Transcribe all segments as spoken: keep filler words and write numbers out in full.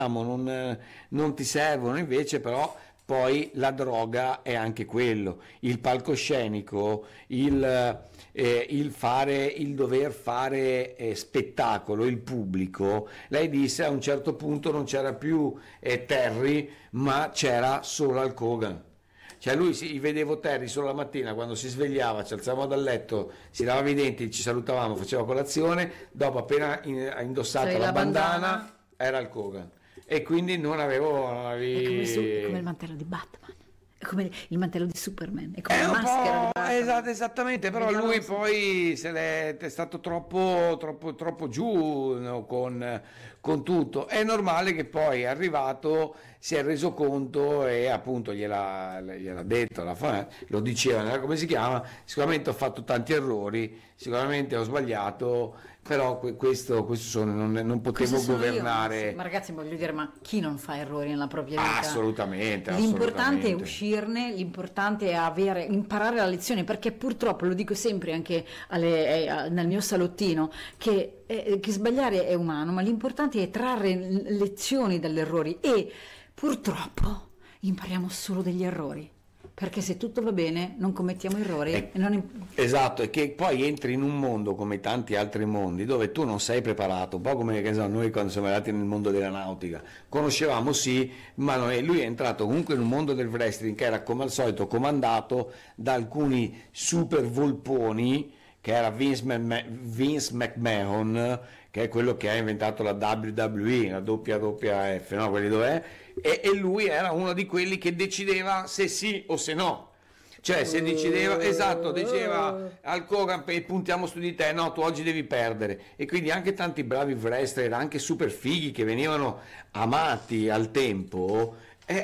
non, non ti servono, invece però poi la droga è anche quello, il palcoscenico, il, eh, il fare, il dover fare eh, spettacolo, il pubblico. Lei disse a un certo punto non c'era più eh, Terry, ma c'era solo Hulk Hogan. Cioè lui, si, vedevo Terry solo la mattina quando si svegliava, ci alzavamo dal letto, si lavava i denti, ci salutavamo, faceva colazione, dopo appena in, ha indossato Sei la, la bandana, bandana, era Hulk Hogan. E quindi non avevo... non è come, su- è avevi... come il mantello di Batman, è come il mantello di Superman, è come È la un maschera di po', Batman. esatto, esattamente, però Vediamo lui se- poi se l'è, è stato troppo, troppo, troppo giù, no, con, con tutto. È normale che poi è arrivato, si è reso conto e appunto gliel'ha, gliel'ha detto, la fa- lo diceva, non era come si chiama, sicuramente ho fatto tanti errori, sicuramente ho sbagliato, però que- questo, questo sono, non, non Questo potevo sono io. governare. Ma ragazzi, voglio dire, ma chi non fa errori nella propria vita? Assolutamente, L'importante è assolutamente. uscirne, l'importante è avere, imparare la lezione, perché purtroppo, lo dico sempre anche alle- eh, a- nel mio salottino, che, eh, che sbagliare è umano, ma l'importante è trarre l- lezioni dagli errori, e purtroppo impariamo solo degli errori, perché se tutto va bene non commettiamo errori. E- e non im- Esatto, e che poi entri in un mondo come tanti altri mondi dove tu non sei preparato, un po' come che ne so, noi quando siamo andati nel mondo della nautica, conoscevamo sì, ma non è- lui è entrato comunque in un mondo del wrestling che era come al solito comandato da alcuni super volponi, che era Vince, Mc- Vince McMahon, che è quello che ha inventato la W W E, la W W F, no? Quelli dov'è? E, e lui era uno di quelli che decideva se sì o se no. Cioè se decideva, esatto, diceva al Kogan, puntiamo su di te, no, tu oggi devi perdere. E quindi anche tanti bravi wrestler, anche super fighi che venivano amati al tempo, eh,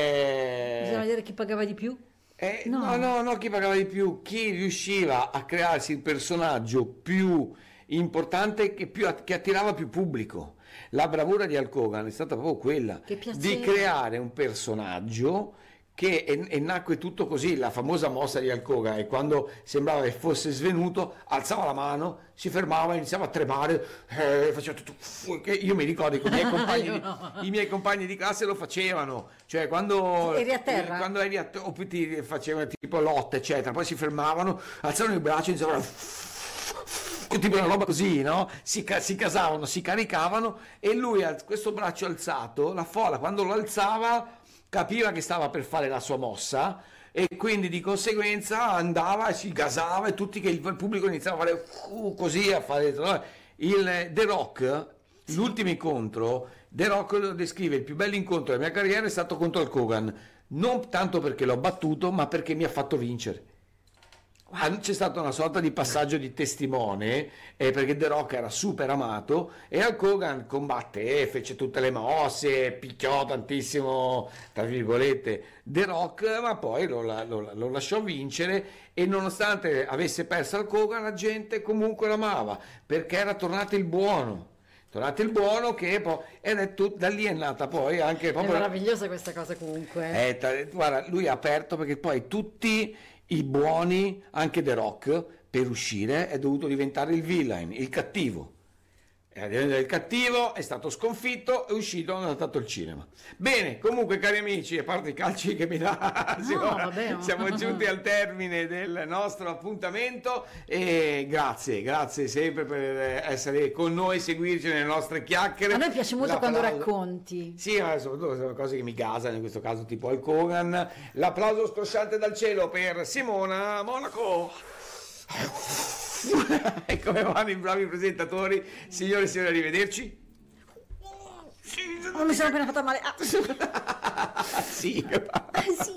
Bisogna eh, vedere chi pagava di più. eh, No. no, no, no, chi pagava di più, chi riusciva a crearsi il personaggio più importante, che, più, che attirava più pubblico. La bravura di Hulk Hogan è stata proprio quella Che piaceva. di creare un personaggio che e, e nacque tutto così. La famosa mossa di Hulk Hogan, e quando sembrava che fosse svenuto alzava la mano, si fermava, iniziava a tremare, eh, faceva tutto, fu- che io mi ricordo che i miei compagni, Io di, no. i miei compagni di classe lo facevano, cioè quando Eri a terra? quando eri a te- o poi ti facevano tipo lotte eccetera, poi si fermavano, alzavano il braccio e iniziavano a tipo una roba così, no? Si, ca- si casavano, si caricavano, e lui ha questo braccio alzato, la folla quando lo alzava capiva che stava per fare la sua mossa, e quindi di conseguenza andava e si gasava, e tutti che il pubblico iniziava a fare uh, così, a fare no? Il The Rock, l'ultimo incontro, The Rock lo descrive: il più bello incontro della mia carriera è stato contro il Kogan, non tanto perché l'ho battuto, ma perché mi ha fatto vincere. Ah, c'è stata una sorta di passaggio di testimone, eh, perché The Rock era super amato e Hulk Hogan combatté, fece tutte le mosse, picchiò tantissimo, tra virgolette, The Rock, ma poi lo, la- lo- lo lasciò vincere, e nonostante avesse perso Hulk Hogan, la gente comunque l'amava perché era tornato il buono. Tornato il buono, che poi ed è tut- da lì è nata poi anche È proprio meravigliosa questa cosa comunque. eh, ta- guarda, lui ha aperto, perché poi tutti i buoni, anche The Rock, per uscire è dovuto diventare il villain, il cattivo. Era diventato il cattivo, è stato sconfitto, è uscito, non è andato al cinema. Bene, comunque cari amici, a parte i calci che mi dà, Simona, vabbè, ma- siamo giunti al termine del nostro appuntamento, e grazie, grazie sempre per essere con noi, seguirci nelle nostre chiacchiere. A noi piace molto quando L'applauso- racconti. sì, ma soprattutto sono cose che mi gasano, in questo caso tipo Hulk Hogan. L'applauso scrosciante dal cielo per Simona Monaco. E come vanno i bravi presentatori, signore e signori, arrivederci. Oh, mi sono appena fatta male. Ah. Sì. Ah, sì.